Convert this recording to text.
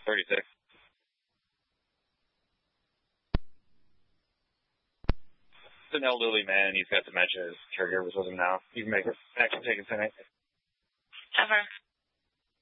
36. It's an elderly man, and he's got dementia. His caregivers with him now. You can make it. Action taken tonight. Over.